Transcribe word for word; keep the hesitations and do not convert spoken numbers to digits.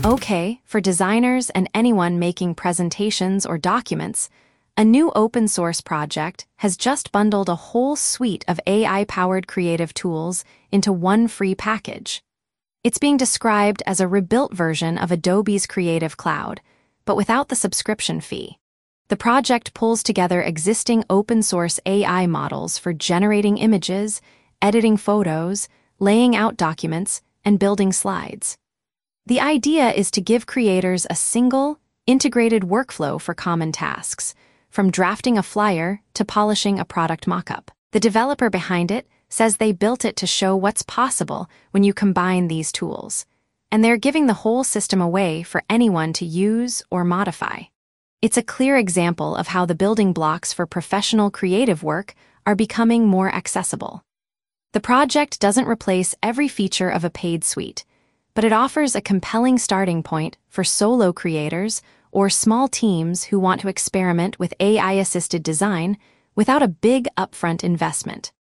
Okay, for designers and anyone making presentations or documents, a new open-source project has just bundled a whole suite of A I-powered creative tools into one free package. It's being described as a rebuilt version of Adobe's Creative Cloud, but without the subscription fee. The project pulls together existing open-source A I models for generating images, editing photos, laying out documents, and building slides. The idea is to give creators a single, integrated workflow for common tasks, from drafting a flyer to polishing a product mockup. The developer behind it says they built it to show what's possible when you combine these tools, and they're giving the whole system away for anyone to use or modify. It's a clear example of how the building blocks for professional creative work are becoming more accessible. The project doesn't replace every feature of a paid suite, but it offers a compelling starting point for solo creators or small teams who want to experiment with A I-assisted design without a big upfront investment.